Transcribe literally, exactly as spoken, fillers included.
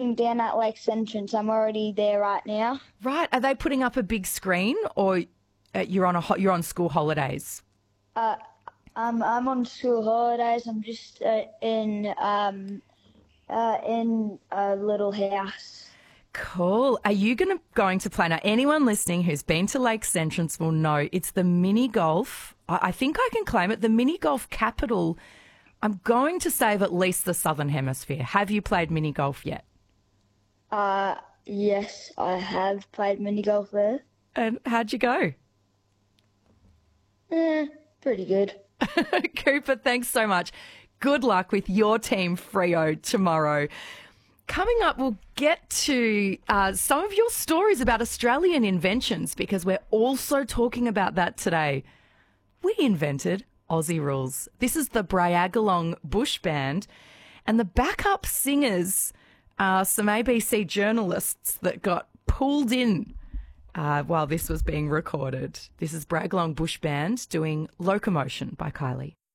working down at Lakes Entrance. I'm already there right now. Right. Are they putting up a big screen, or uh, you're on a ho- you're on school holidays? Uh, um, I'm on school holidays. I'm just uh, in um, uh, in a little house. Cool. Are you going to going to play? Now, anyone listening who's been to Lakes Entrance will know it's the mini golf. I, I think I can claim it, the mini golf capital. I'm going to say of at least the Southern Hemisphere. Have you played mini golf yet? Uh, yes, I have played mini golf there. And how'd you go? Eh, pretty good. Cooper, thanks so much. Good luck with your team Freo tomorrow. Coming up, we'll get to uh, some of your stories about Australian inventions, because we're also talking about that today. We invented Aussie rules. This is the Bryagalong Bush Band, and the backup singers are some A B C journalists that got pulled in uh, while this was being recorded. This is Bryagalong Bush Band doing Locomotion by Kylie.